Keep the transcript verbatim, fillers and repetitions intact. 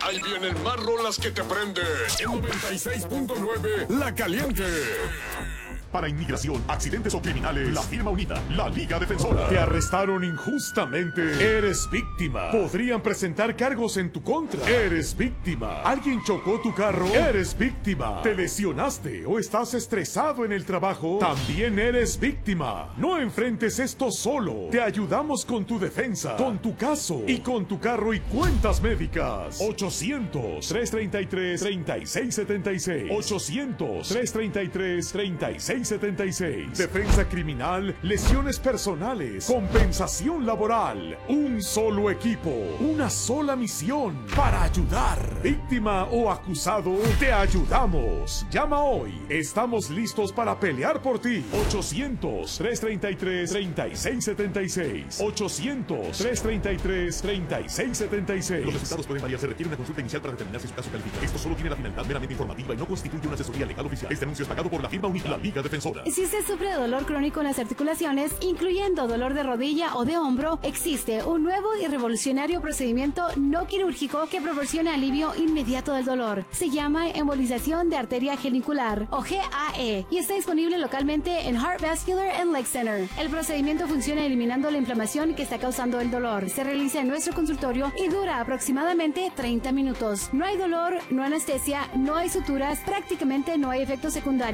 Ahí vienen más rolas que te prenden. En noventa y seis punto nueve, La Caliente. Para inmigración, accidentes o criminales, la firma unida, la Liga Defensora. Te arrestaron injustamente. Eres víctima. Podrían presentar cargos en tu contra. Eres víctima. Alguien chocó tu carro. Eres víctima. Te lesionaste o estás estresado en el trabajo. También eres víctima. No enfrentes esto solo. Te ayudamos con tu defensa, con tu caso y con tu carro y cuentas médicas. ochocientos, trescientos treinta y tres, treinta y seis setenta y seis. ochocientos, trescientos treinta y tres, treinta y seis setenta y seis. Defensa criminal, lesiones personales, compensación laboral. Un solo equipo, una sola misión para ayudar. Víctima o acusado, te ayudamos. Llama hoy. Estamos listos para pelear por ti. ochocientos, trescientos treinta y tres, treinta y seis setenta y seis. ochocientos, trescientos treinta y tres, treinta y seis setenta y seis. Los resultados pueden variar. Se requiere una consulta inicial para determinar si su caso califica. Esto solo tiene la finalidad meramente informativa y no constituye una asesoría legal oficial. Este anuncio es pagado por la firma unida, la Liga Defensora. Si usted sufre de dolor crónico en las articulaciones, incluyendo dolor de rodilla o de hombro, existe un nuevo y revolucionario procedimiento no quirúrgico que proporciona alivio inmediato del dolor. Se llama embolización de arteria genicular, o G A E, y está disponible localmente en Heart Vascular and Leg Center. El procedimiento funciona eliminando la inflamación que está causando el dolor. Se realiza en nuestro consultorio y dura aproximadamente treinta minutos. No hay dolor, no anestesia, no hay suturas, prácticamente no hay efectos secundarios.